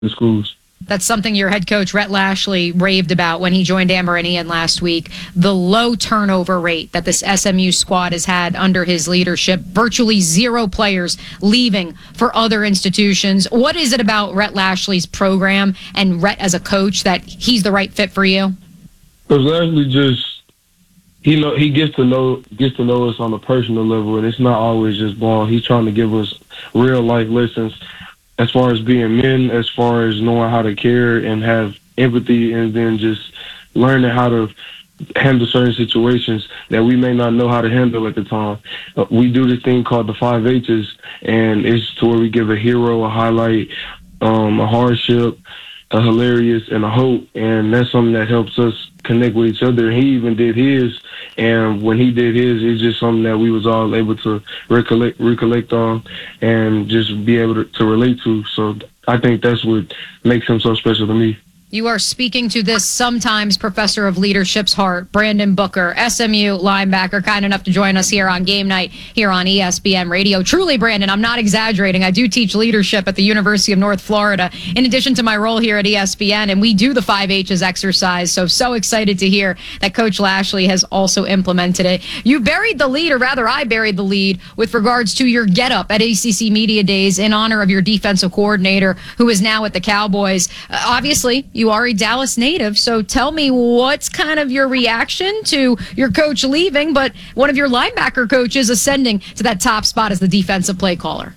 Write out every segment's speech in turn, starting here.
the schools. That's something your head coach, Rhett Lashlee, raved about when he joined Amber-Ian last week. The low turnover rate that this SMU squad has had under his leadership. Virtually zero players leaving for other institutions. What is it about Rhett Lashlee's program and Rhett as a coach that he's the right fit for you? Because Lashlee just, he gets to know us on a personal level, and it's not always just ball. He's trying to give us real life lessons as far as being men, as far as knowing how to care and have empathy, and then just learning how to handle certain situations that we may not know how to handle at the time. We do this thing called the 5 H's, and it's to where we give a hero, a highlight, a hardship, a hilarious, and a hope, and that's something that helps us connect with each other. He even did his, and when he did his, it's just something that we was all able to recollect on and just be able to relate to. So I think that's what makes him so special to me. You are speaking to this sometimes professor of leadership's heart, Brandon Booker, SMU linebacker, kind enough to join us here on Game Night here on ESPN Radio. Truly, Brandon, I'm not exaggerating. I do teach leadership at the University of North Florida in addition to my role here at ESPN, and we do the 5 H's exercise. So excited to hear that Coach Lashlee has also implemented it. You buried the lead, or rather I buried the lead, with regards to your getup at ACC Media Days in honor of your defensive coordinator, who is now at the Cowboys. Obviously, you are a Dallas native, so tell me what's kind of your reaction to your coach leaving, but one of your linebacker coaches ascending to that top spot as the defensive play caller?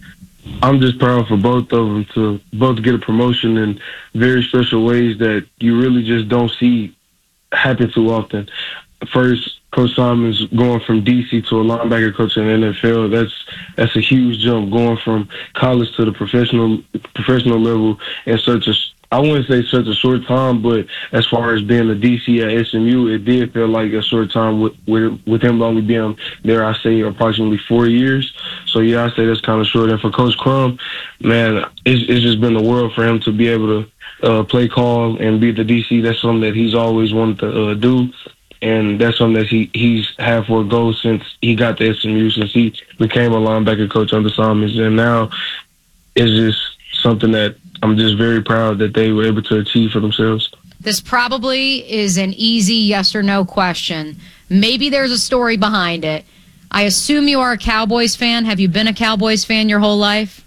I'm just proud for both of them to both get a promotion in very special ways that you really just don't see happen too often. First, Coach Simon's going from DC to a linebacker coach in the NFL. That's a huge jump, going from college to the professional level in such a, I wouldn't say such a short time, but as far as being a DC at SMU, it did feel like a short time with him only being there, I say, approximately 4 years. So, yeah, I say that's kind of short. And for Coach Crum, man, it's just been the world for him to be able to play call and be the DC. That's something that he's always wanted to do. And that's something that he's had for a goal since he got to SMU, since he became a linebacker coach under Simons. And now it's just something that I'm just very proud that they were able to achieve for themselves. This probably is an easy yes or no question. Maybe there's a story behind it. I assume you are a Cowboys fan. Have you been a Cowboys fan your whole life?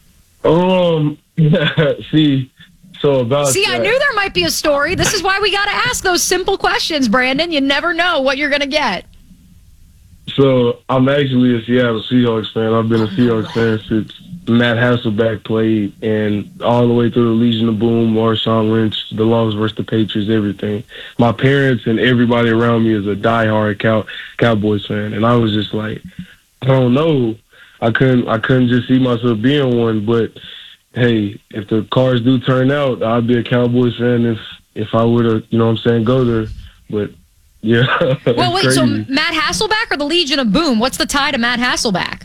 See, I knew there might be a story. This is why we got to ask those simple questions, Brandon. You never know what you're going to get. So I'm actually a Seattle Seahawks fan. I've been a Seahawks fan since Matt Hasselbeck played, and all the way through the Legion of Boom, Marshawn Lynch, the Loves versus the Patriots, everything. My parents and everybody around me is a diehard Cowboys fan, and I was just like, I don't know. I couldn't just see myself being one, but hey, if the cards do turn out, I'd be a Cowboys fan if I were to, go there. But yeah. Well, wait, crazy. so Matt Hasselbeck or the Legion of Boom? What's the tie to Matt Hasselbeck?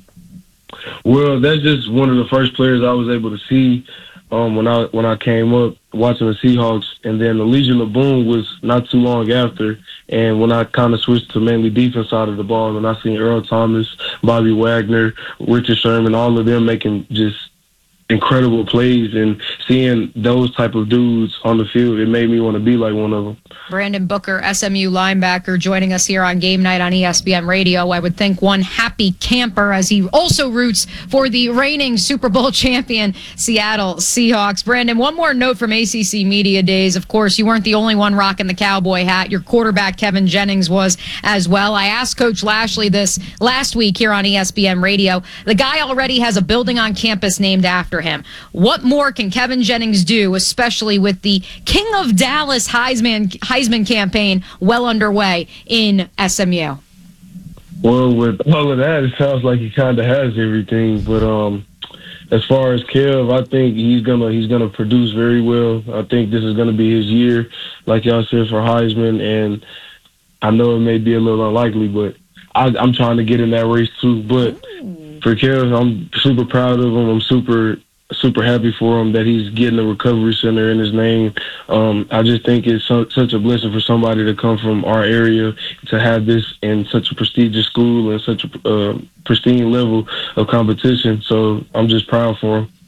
Well, that's just one of the first players I was able to see when I came up watching the Seahawks, and then the Legion of Boom was not too long after. And when I kind of switched to mainly defense side of the ball, and I seen Earl Thomas, Bobby Wagner, Richard Sherman, all of them making just incredible plays, and seeing those type of dudes on the field, it made me want to be like one of them. Brandon Booker, SMU linebacker, joining us here on Game Night on ESPN Radio. I would think one happy camper as he also roots for the reigning Super Bowl champion Seattle Seahawks. Brandon, one more note from ACC Media Days. Of course, you weren't the only one rocking the cowboy hat. Your quarterback, Kevin Jennings, was as well. I asked Coach Lashlee this last week here on ESPN Radio. The guy already has a building on campus named after him. What more can Kevin Jennings do, especially with the King of Dallas Heisman campaign well underway in SMU? Well, with all of that, it sounds like he kind of has everything. But as far as Kev, I think he's gonna produce very well. I think this is gonna be his year, like y'all said, for Heisman. And I know it may be a little unlikely, but I'm trying to get in that race too. But for Kev, I'm super proud of him. I'm super happy for him that he's getting a recovery center in his name. I just think it's such a blessing for somebody to come from our area to have this in such a prestigious school and such a pristine level of competition. So I'm just proud for him.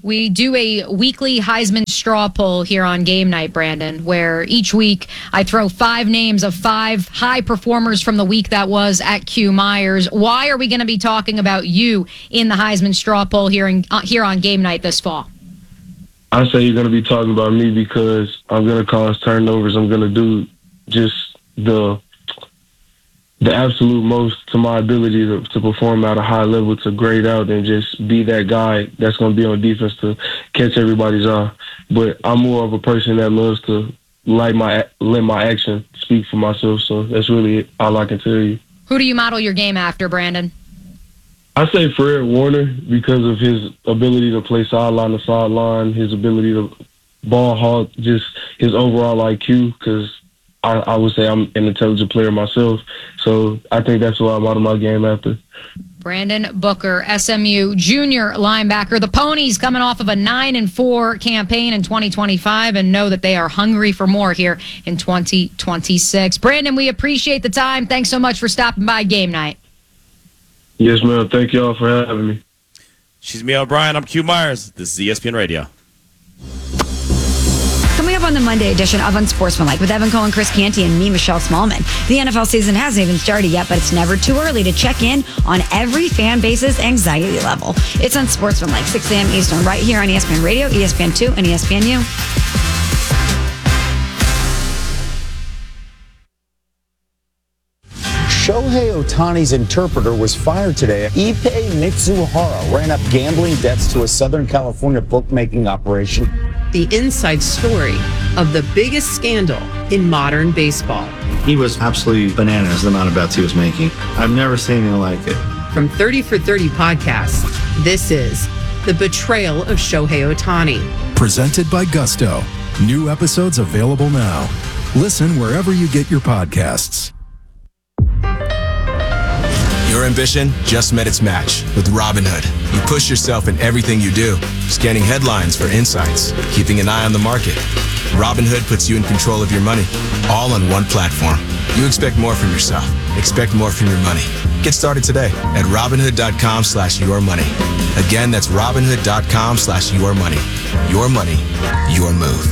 We do a weekly Heisman straw poll here on Game Night, Brandon, where each week I throw 5 names of 5 high performers from the week that was at Q Myers. Why are we going to be talking about you in the Heisman straw poll here on Game Night this fall? I say you're going to be talking about me because I'm going to cause turnovers. I'm going to do just the absolute most to my ability to perform at a high level, to grade out and just be that guy that's going to be on defense to catch everybody's eye. But I'm more of a person that loves to let my action speak for myself. So that's really all I can tell you. Who do you model your game after, Brandon? I say Fred Warner because of his ability to play sideline to sideline, his ability to ball hawk, just his overall IQ, because I would say I'm an intelligent player myself. So I think that's what I model my game after. Brandon Booker, SMU junior linebacker. The Ponies coming off of a 9-4 campaign in 2025 and know that they are hungry for more here in 2026. Brandon, we appreciate the time. Thanks so much for stopping by Game Night. Yes, ma'am. Thank you all for having me. She's Mia O'Brien. I'm Q Myers. This is ESPN Radio. Coming up on the Monday edition of Unsportsmanlike with Evan Cohen, Chris Canty, and me, Michelle Smallman. The NFL season hasn't even started yet, but it's never too early to check in on every fan base's anxiety level. It's Unsportsmanlike, 6 a.m. Eastern, right here on ESPN Radio, ESPN2, and ESPNU. Shohei Ohtani's interpreter was fired today. Ippei Mitsuhara ran up gambling debts to a Southern California bookmaking operation. The inside story of the biggest scandal in modern baseball. He was absolutely bananas, the amount of bets he was making. I've never seen anything like it. From 30 for 30 podcasts, this is The Betrayal of Shohei Ohtani. Presented by Gusto. New episodes available now. Listen wherever you get your podcasts. Your ambition just met its match with Robinhood. You push yourself in everything you do, scanning headlines for insights, keeping an eye on the market. Robinhood puts you in control of your money, all on one platform. You expect more from yourself. Expect more from your money. Get started today at Robinhood.com/yourmoney. Again, that's Robinhood.com/yourmoney. Your money, your move.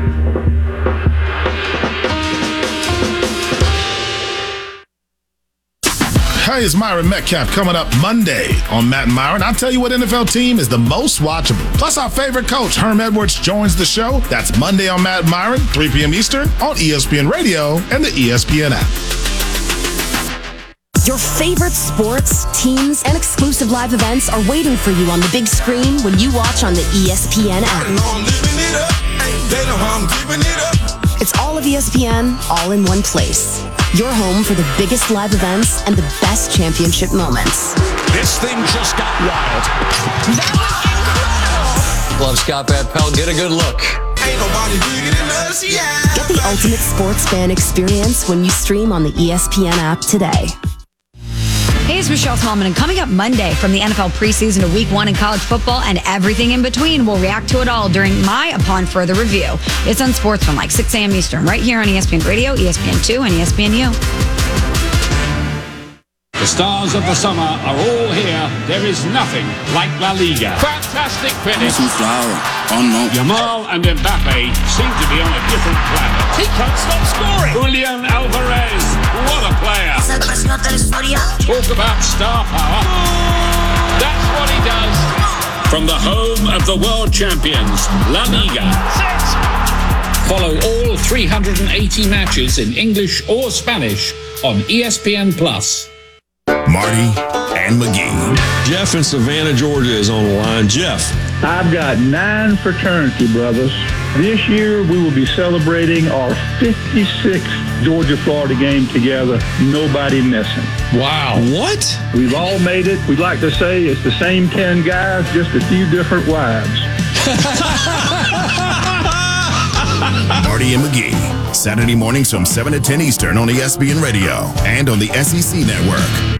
Hey, it's Myron Metcalf coming up Monday on Matt and Myron. I'll tell you what NFL team is the most watchable. Plus, our favorite coach, Herm Edwards, joins the show. That's Monday on Matt and Myron, 3 p.m. Eastern on ESPN Radio and the ESPN app. Your favorite sports, teams, and exclusive live events are waiting for you on the big screen when you watch on the ESPN app. It's all of ESPN, all in one place. Your home for the biggest live events and the best championship moments. This thing just got wild. That was incredible. Love Scott Van Pelt. Get a good look. Ain't nobody bigger than us, yeah. Get the ultimate sports fan experience when you stream on the ESPN app today. Hey, it's Michelle Smallman, and coming up Monday from the NFL preseason to Week 1 in college football and everything in between, we'll react to it all during my Upon Further Review. It's Unsportsmanlike, 6 a.m. Eastern, right here on ESPN Radio, ESPN2, and ESPNU. The stars of the summer are all here. There is nothing like La Liga. Fantastic finish. Yamal and Mbappe seem to be on a different planet. He can't stop scoring. Julian Alvarez, what a player. Talk about star power. That's what he does. From the home of the world champions, La Liga. Follow all 380 matches in English or Spanish on ESPN+. Marty and McGee. Jeff in Savannah, Georgia is on the line. Jeff. I've got 9 fraternity brothers. This year we will be celebrating our 56th Georgia-Florida game together. Nobody missing. Wow. What? We've all made it. We'd like to say it's the same 10 guys, just a few different wives. Marty and McGee. Saturday mornings from 7 to 10 Eastern on ESPN Radio and on the SEC Network.